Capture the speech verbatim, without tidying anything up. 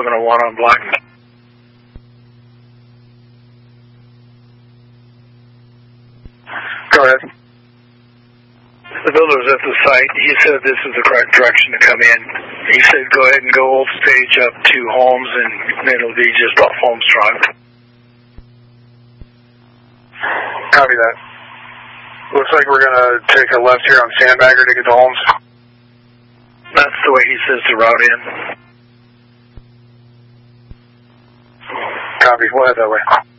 seven oh one on Black. Go ahead. The builder was at the site. He said this is the correct direction to come in. He said go ahead and go old stage up to Holmes, and it'll be just off Holmes Drive. Copy that. Looks like we're going to take a left here on Sandbagger to get to Holmes. That's the way he says to route in. Copy. We'll head that way.